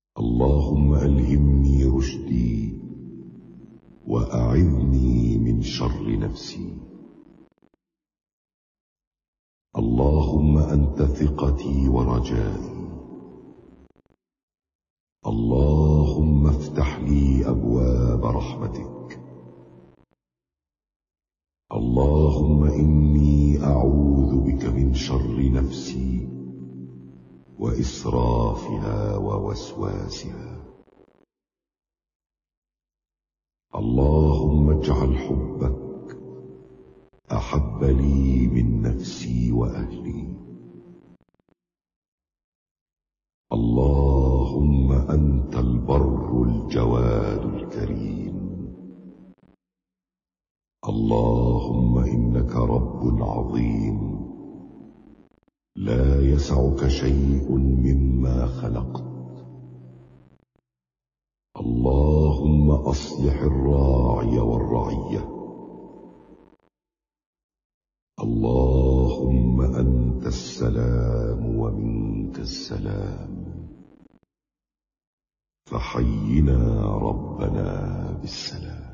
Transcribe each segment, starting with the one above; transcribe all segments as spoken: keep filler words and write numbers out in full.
اللهم ألهمني رشدي وأعذني من شر نفسي. اللهم أنت ثقتي ورجائي. اللهم افتح لي أبواب رحمتك. اللهم إني أعوذ بك من شر نفسي وإسرافها ووسواسها. اللهم اجعل حبك أحب لي من نفسي وأهلي. اللهم أنت البر الجواد الكريم. اللهم إنك رب عظيم لا يسعك شيء مما خلقت. اللهم أصلح الراعي والرعية. اللهم أنت السلام ومنك السلام، فحينا ربنا بالسلام.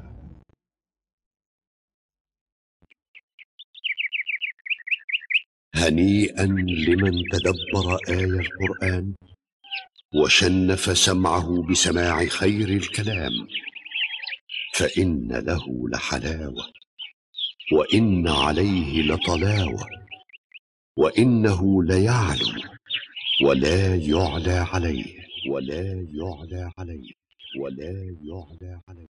هنيئا لمن تدبر آي القرآن وشنف سمعه بسماع خير الكلام، فإن له لحلاوة وإن عليه لطلاوة، وإنه ليعلو ولا يعلى عليه ولا يعلى عليه ولا يعلى عليه.